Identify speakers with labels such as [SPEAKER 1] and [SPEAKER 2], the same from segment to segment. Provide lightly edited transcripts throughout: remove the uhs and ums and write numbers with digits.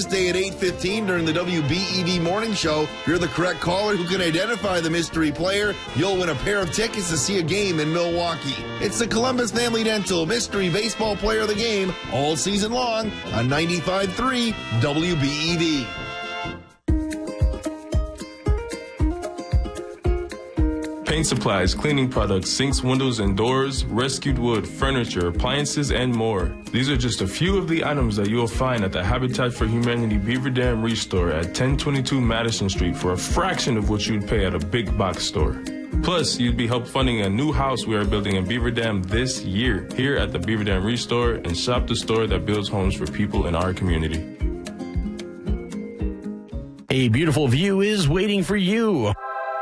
[SPEAKER 1] Day at 8:15 during the WBEV Morning Show. If you're the correct caller who can identify the mystery player, you'll win a pair of tickets to see a game in Milwaukee. It's the Columbus Family Dental Mystery Baseball Player of the Game all season long on 95.3 WBEV.
[SPEAKER 2] Paint supplies, cleaning products, sinks, windows, and doors, rescued wood, furniture, appliances, and more. These are just a few of the items that you will find at the Habitat for Humanity Beaver Dam Restore at 1022 Madison Street for a fraction of what you'd pay at a big box store. Plus, you'd be help funding a new house we are building in Beaver Dam this year here at the Beaver Dam Restore, and shop the store that builds homes for people in our community.
[SPEAKER 3] A beautiful view is waiting for you.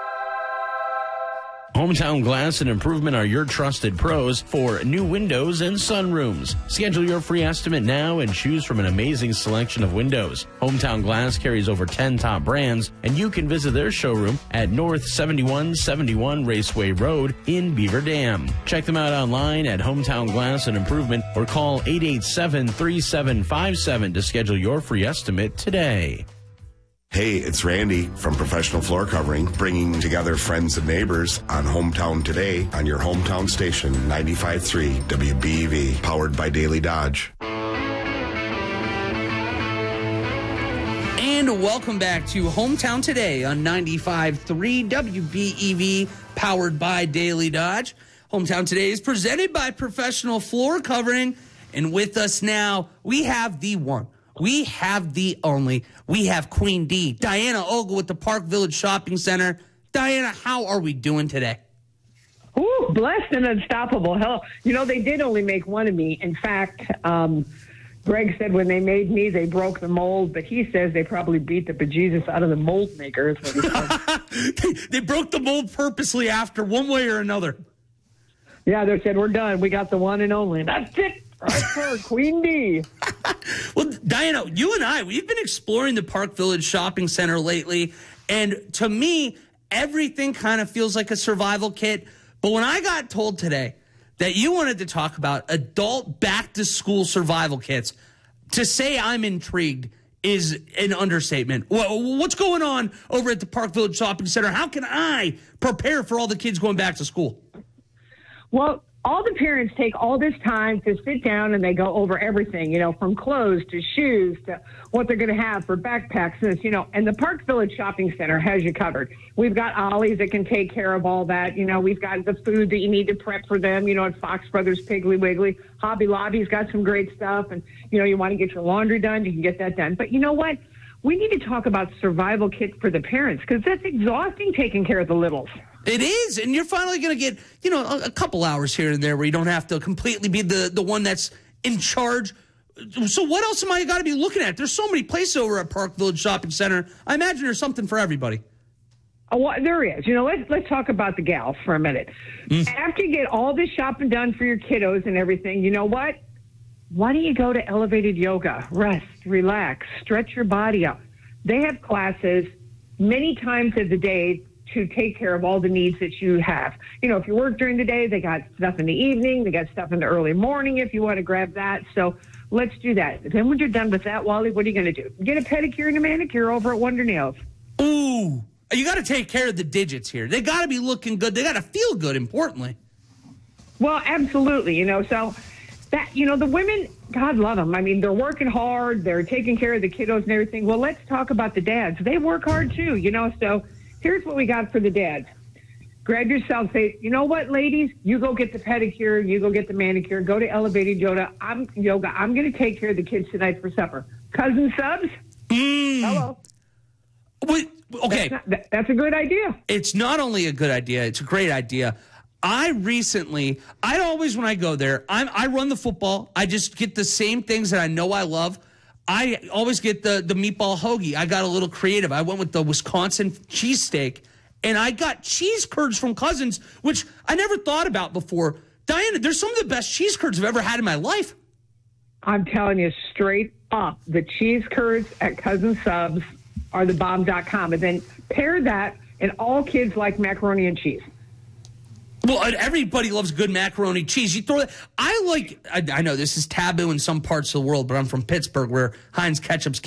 [SPEAKER 3] Hometown Glass and Improvement are your trusted pros for new windows and sunrooms. Schedule your free estimate now and choose from an amazing selection of windows. Hometown Glass carries over 10 top brands, and you can visit their showroom at North 7171 Raceway Road in Beaver Dam. Check them out online at Hometown Glass and Improvement or call 887-3757 to schedule your free estimate today.
[SPEAKER 4] Hey, it's Randy from Professional Floor Covering, bringing together friends and neighbors on Hometown Today on your hometown station, 95.3 WBEV, powered by Daily Dodge.
[SPEAKER 5] And welcome back to Hometown Today on 95.3 WBEV, powered by Daily Dodge. Hometown Today is presented by Professional Floor Covering, and with us now, we have the one. We have the only. We have Queen D, Diana Ogle with the Park Village Shopping Center. Diana, how are we doing today?
[SPEAKER 6] Ooh, blessed and unstoppable. Hell, you know, they did only make one of me. In fact, Greg said when they made me, they broke the mold, but he says they probably beat the bejesus out of the mold maker. Is what he said.
[SPEAKER 5] They broke the mold purposely after, one way or another.
[SPEAKER 6] Yeah, they said, we're done. We got the one and only. That's it. Right there, Queen D.
[SPEAKER 5] Well, Diana, you and I, we've been exploring the Park Village Shopping Center lately, and to me, everything kind of feels like a survival kit. But when I got told today that you wanted to talk about adult back-to-school survival kits, to say I'm intrigued is an understatement. What's going on over at the Park Village Shopping Center? How can I prepare for all the kids going back to school?
[SPEAKER 6] Well, all the parents take all this time to sit down and they go over everything, you know, from clothes to shoes to what they're going to have for backpacks, and the Park Village Shopping Center has you covered. We've got Ollie's that can take care of all that. You know, we've got the food that you need to prep for them, you know, at Fox Brothers, Piggly Wiggly. Hobby Lobby's got some great stuff. And, you know, you want to get your laundry done, you can get that done. But you know what? We need to talk about survival kits for the parents because that's exhausting taking care of the littles.
[SPEAKER 5] It is, and you're finally going to get, you know, a couple hours here and there where you don't have to completely be the one that's in charge. So what else am I got to be looking at? There's so many places over at Park Village Shopping Center. I imagine there's something for everybody.
[SPEAKER 6] Oh, well, there is. You know, let's talk about the gals for a minute. After you get all this shopping done for your kiddos and everything, you know what? Why don't you go to Elevated Yoga? Rest, relax, stretch your body out. They have classes many times of the day to take care of all the needs that you have. You know, if you work during the day, they got stuff in the evening, they got stuff in the early morning if you want to grab that. So let's do that. Then when you're done with that, Wally, what are you going to do? Get a pedicure and a manicure over at Wonder Nails.
[SPEAKER 5] Ooh, you got to take care of the digits here. They got to be looking good. They got to feel good, importantly.
[SPEAKER 6] Well, absolutely. You know, so that, you know, the women, God love them. I mean, they're working hard. They're taking care of the kiddos and everything. Well, let's talk about the dads. They work hard too, you know, so here's what we got for the dads. Grab yourself, say, you know what, ladies? You go get the pedicure, you go get the manicure, go to Elevated Yoga. I'm going to take care of the kids tonight for supper. Cousin Subs? Hello.
[SPEAKER 5] Wait, okay.
[SPEAKER 6] That's a good idea.
[SPEAKER 5] It's not only a good idea, it's a great idea. I always, when I go there, I run the football. I just get the same things that I know I love. I always get the meatball hoagie. I got a little creative. I went with the Wisconsin cheesesteak, and I got cheese curds from Cousins, which I never thought about before. Diana, there's some of the best cheese curds I've ever had in my life.
[SPEAKER 6] I'm telling you straight up, the cheese curds at Cousin Subs are the bomb.com. And then pair that, and all kids like macaroni and cheese.
[SPEAKER 5] Well, everybody loves good macaroni cheese. You throw that. I know this is taboo in some parts of the world, but I'm from Pittsburgh where Heinz ketchup's